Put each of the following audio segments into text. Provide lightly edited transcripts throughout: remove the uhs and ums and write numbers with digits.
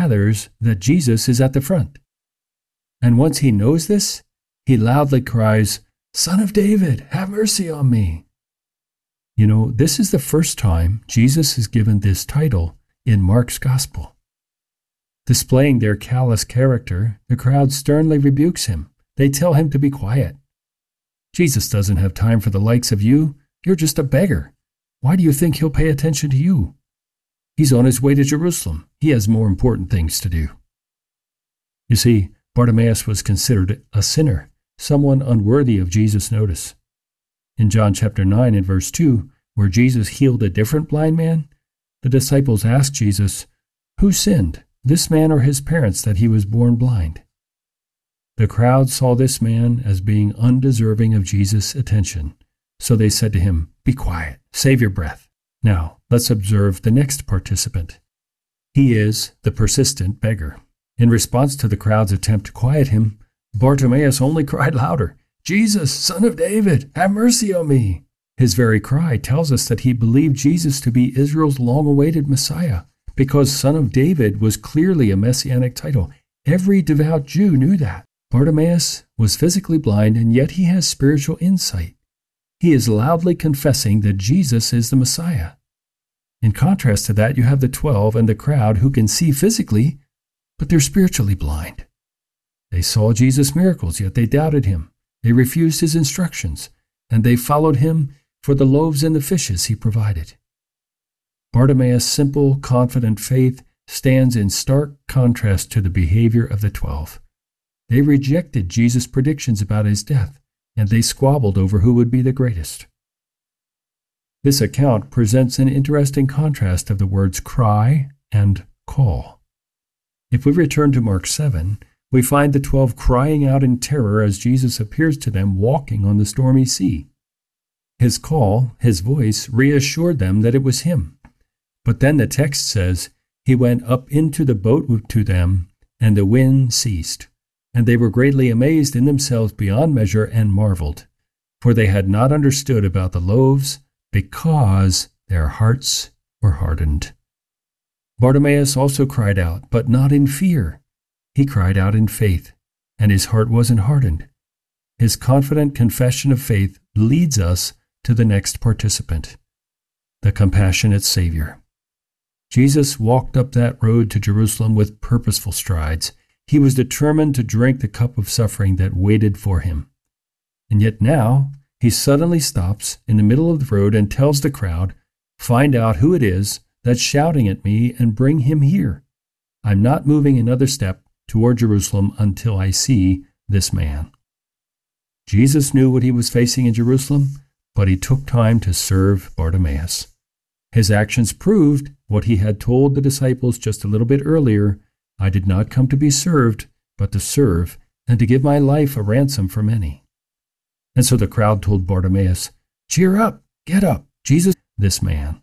gathers that Jesus is at the front. And once he knows this, he loudly cries, "Son of David, have mercy on me." You know, this is the first time Jesus is given this title in Mark's Gospel. Displaying their callous character, the crowd sternly rebukes him. They tell him to be quiet. Jesus doesn't have time for the likes of you. You're just a beggar. Why do you think he'll pay attention to you? He's on his way to Jerusalem. He has more important things to do. You see, Bartimaeus was considered a sinner, someone unworthy of Jesus' notice. In John chapter 9 and verse 2, where Jesus healed a different blind man, the disciples asked Jesus, "Who sinned, this man or his parents, that he was born blind?" The crowd saw this man as being undeserving of Jesus' attention, so they said to him, "Be quiet, save your breath." Now, let's observe the next participant. He is the persistent beggar. In response to the crowd's attempt to quiet him, Bartimaeus only cried louder, "Jesus, Son of David, have mercy on me." His very cry tells us that he believed Jesus to be Israel's long-awaited Messiah, because Son of David was clearly a messianic title. Every devout Jew knew that. Bartimaeus was physically blind, and yet he has spiritual insight. He is loudly confessing that Jesus is the Messiah. In contrast to that, you have the 12 and the crowd who can see physically, but they're spiritually blind. They saw Jesus' miracles, yet they doubted him. They refused his instructions, and they followed him for the loaves and the fishes he provided. Bartimaeus' simple, confident faith stands in stark contrast to the behavior of the 12. They rejected Jesus' predictions about his death, and they squabbled over who would be the greatest. This account presents an interesting contrast of the words cry and call. If we return to Mark 7, we find the 12 crying out in terror as Jesus appears to them walking on the stormy sea. His call, his voice, reassured them that it was him. But then the text says, "He went up into the boat to them, and the wind ceased. And they were greatly amazed in themselves beyond measure and marveled, for they had not understood about the loaves, because their hearts were hardened." Bartimaeus also cried out, but not in fear. He cried out in faith, and his heart wasn't hardened. His confident confession of faith leads us to the next participant, the compassionate Savior. Jesus walked up that road to Jerusalem with purposeful strides. He was determined to drink the cup of suffering that waited for him. And yet now, he suddenly stops in the middle of the road and tells the crowd, "Find out who it is that's shouting at me and bring him here. I'm not moving another step toward Jerusalem until I see this man." Jesus knew what he was facing in Jerusalem, but he took time to serve Bartimaeus. His actions proved what he had told the disciples just a little bit earlier, "I did not come to be served, but to serve, and to give my life a ransom for many." And so the crowd told Bartimaeus, "Cheer up, get up, Jesus, this man."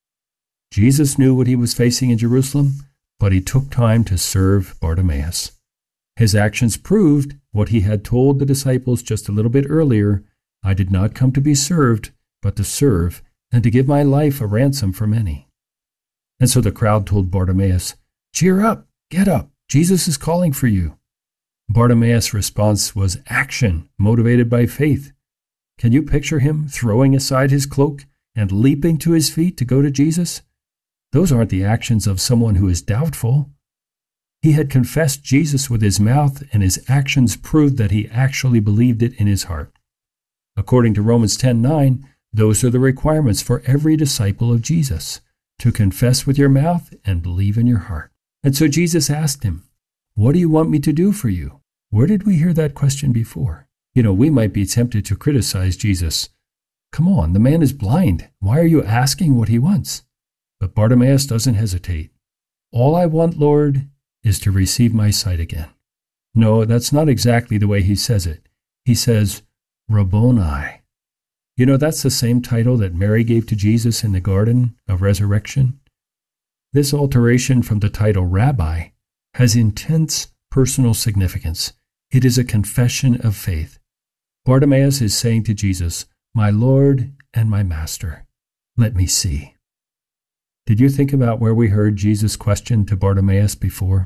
Jesus knew what he was facing in Jerusalem, but he took time to serve Bartimaeus. His actions proved what he had told the disciples just a little bit earlier, "I did not come to be served, but to serve, and to give my life a ransom for many." And so the crowd told Bartimaeus, "Cheer up, get up, Jesus is calling for you." Bartimaeus' response was action, motivated by faith. Can you picture him throwing aside his cloak and leaping to his feet to go to Jesus? Those aren't the actions of someone who is doubtful. He had confessed Jesus with his mouth, and his actions proved that he actually believed it in his heart. According to Romans 10:9, those are the requirements for every disciple of Jesus, to confess with your mouth and believe in your heart. And so Jesus asked him, "What do you want me to do for you?" Where did we hear that question before? We might be tempted to criticize Jesus. Come on, the man is blind. Why are you asking what he wants? But Bartimaeus doesn't hesitate. "All I want, Lord, is to receive my sight again." No, that's not exactly the way he says it. He says, Rabboni. That's the same title that Mary gave to Jesus in the Garden of Resurrection. This alteration from the title Rabbi has intense personal significance. It is a confession of faith. Bartimaeus is saying to Jesus, "My Lord and my Master, let me see." Did you think about where we heard Jesus' question to Bartimaeus before?